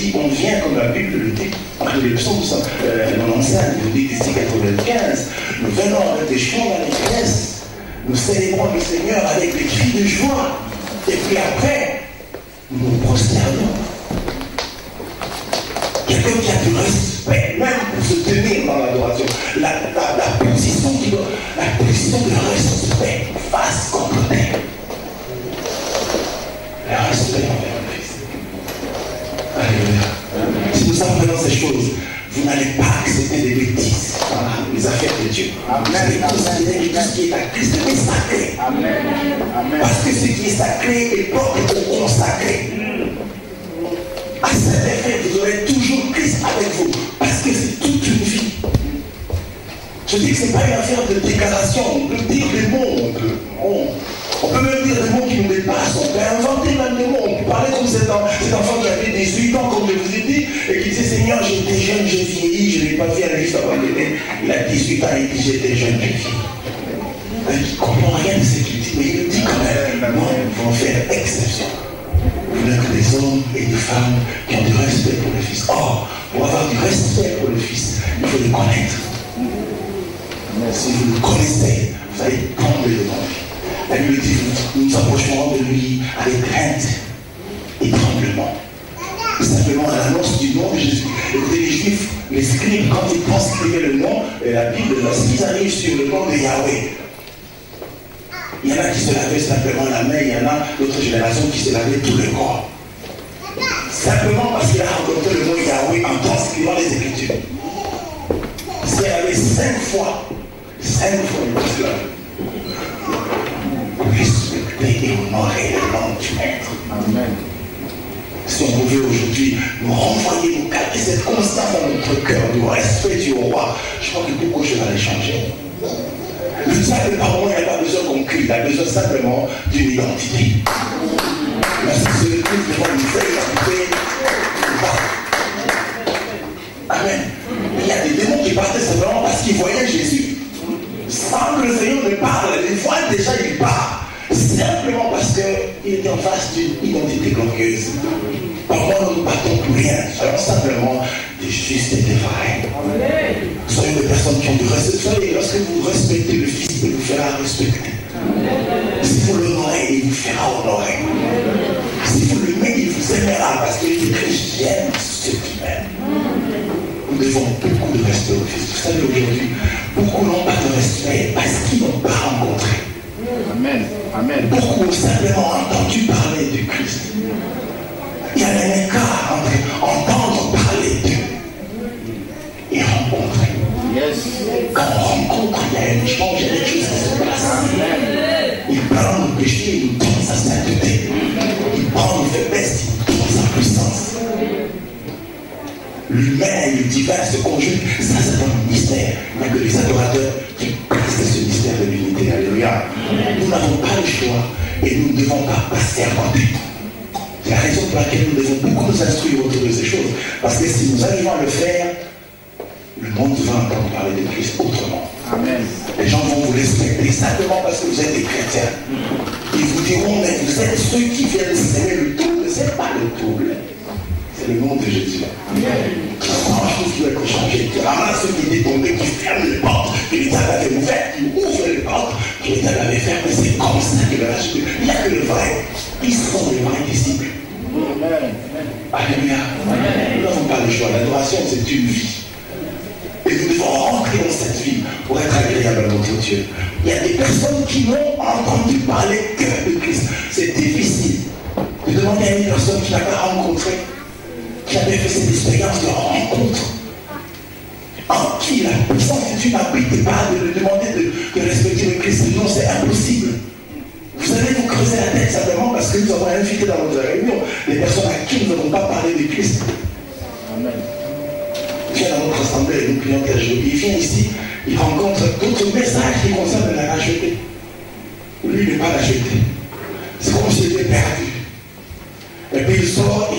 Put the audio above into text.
dit, on vient comme la Bible le dit, entre les psaumes 95, nous dit ici 95, nous venons avec des chants d'allégresse, nous célébrons le Seigneur avec des cris de joie, et puis après, nous nous prosternons. Quelqu'un qui a du respect, même pour se tenir dans l'adoration, la position de respect face contre terre. Le respect envers le Christ. Alléluia. Si nous apprenons ces choses, vous n'allez pas accepter des bêtises dans les affaires de Dieu. Vous allez considérer que tout ce qui est à Christ est sacré. Amen. Parce que ce qui est sacré est propre au consacré. À cet effet, vous aurez toujours Christ avec vous. Parce que c'est toute une vie. Je dis que ce n'est pas une affaire de déclaration. On peut dire des mots. On peut même dire des mots qui nous dépassent. On peut inventer même des mots. On peut parler comme cet enfant qui avait 18 ans, comme je vous ai dit, et qui disait, Seigneur, j'étais jeune, j'ai vieilli, je n'ai pas vu à l'église abandonnée. Il a 18 ans, il dit, j'étais jeune, j'ai vieilli. Il ne comprend rien de ce qu'il dit, mais il le dit quand même. Non, il faut en faire exception. Vous n'êtes que des hommes et des femmes qui ont du respect pour le Fils. Or, pour avoir du respect pour le Fils, il faut le connaître. Si vous le connaissez, vous allez tomber devant lui. La Bible dit, nous nous approcherons de lui avec crainte et tremblement. Simplement à l'annonce du nom de Jésus. Écoutez, les Juifs, les scribes, quand ils transcrivaient le nom, et la Bible, lorsqu'ils arrivent sur le nom de Yahweh, il y en a qui se lavaient simplement la main, il y en a d'autres générations qui se lavaient tout le corps. Simplement parce qu'il a rencontré le mot Yahweh en transcrivant les Écritures. S'il y avait 5 fois, il se lavait. Respecter et honorer le nom du Maître. Amen. Si on pouvait aujourd'hui nous renvoyer, nous garder cette constance dans notre cœur, du respect du roi, je crois que beaucoup de choses allaient changer. Le diable, par moment, il n'a pas besoin qu'on crie, il a besoin simplement d'une identité. Lorsque c'est le Christ devant une vraie identité, il va. Amen. Il y a des démons qui partaient simplement parce qu'ils voyaient Jésus. Sans que le Seigneur ne parle, les fois déjà il part. Simplement parce qu'il était en face d'une identité glorieuse. Parfois nous ne battons pour rien. Soyons simplement des justes et des vrais. Soyons des personnes qui ont du respect. Soyez, lorsque vous respectez le Fils, il vous fera respecter. Si vous l'honorez, il vous fera honorer. Si vous l'aimez, il vous aimera. Parce qu'il dit que j'aime ceux qui m'aiment. Nous devons beaucoup de respect au Fils. Vous savez, aujourd'hui, beaucoup n'ont pas de respect parce qu'ils n'ont pas rencontré. Amen. Amen. Beaucoup ont simplement entendu parler du Christ. Il y a un écart entre entendre parler d'eux et rencontrer. Yes. Quand on rencontre, il y a un échange, il y a des choses qui se passent. Il prend le péché, il nous donne sa sainteté. Il prend nos faiblesses, il nous donne sa puissance. L'humain et le divin se conjuguent. Ça, c'est un mystère. Il n'y a que les adorateurs qui placent ce mystère de l'unité. Alléluia. Nous n'avons pas le choix et nous ne devons pas passer à côté. C'est la raison pour laquelle nous devons beaucoup nous instruire autour de ces choses. Parce que si nous arrivons à le faire, le monde va entendre parler de Christ autrement. Amen. Les gens vont vous respecter simplement parce que vous êtes des chrétiens. Ils vous diront, mais vous êtes ceux qui viennent s'aimer le double. C'est pas le double. C'est le nom de Jésus. Grand-chose qui doit être changé. Tu ramasses ceux qui étaient tombés, qui ferment les portes, que le diable avait ouvert, qui ouvrent les portes, que le diable avait fermé. C'est comme ça que le reste. Il n'y a que le vrai. Ils sont les vrais disciples. Alléluia. Nous n'avons pas le choix. L'adoration, c'est une vie. Et nous devons rentrer dans cette vie pour être agréable à notre Dieu. Il y a des personnes qui n'ont entendu parler que de Christ. C'est difficile de demander à une personne qui n'a pas rencontré, qui avait fait cette expérience de rencontre, en qui la puissance de Dieu n'habite pas, de lui demander de respecter le Christ. Non, c'est impossible. Vous allez vous creuser la tête simplement parce que nous avons invité dans notre réunion des personnes à qui nous n'avons pas parlé de Christ. Amen. Il vient dans notre assemblée, nous prions qu'elle joue. Il vient ici, il rencontre d'autres messages qui concernent la racheter. Lui, il n'est pas racheté. C'est comme s'il était perdu. Et puis il sort,